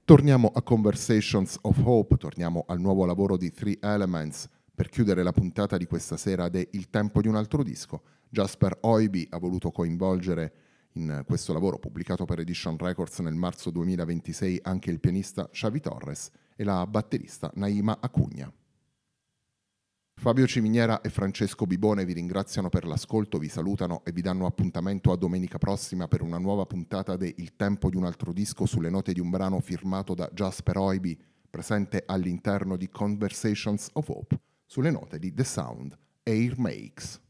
Torniamo a Conversations of Hope, torniamo al nuovo lavoro di Three Elements per chiudere la puntata di questa sera de Il tempo di un altro disco. Jasper Oiby ha voluto coinvolgere in questo lavoro pubblicato per Edition Records nel marzo 2026 anche il pianista Xavi Torres e la batterista Naima Acugna. Fabio Ciminiera e Francesco Bibone vi ringraziano per l'ascolto, vi salutano e vi danno appuntamento a domenica prossima per una nuova puntata de Il tempo di un altro disco sulle note di un brano firmato da Jasper Oiby, presente all'interno di Conversations of Hope, sulle note di The Sound Air Makes.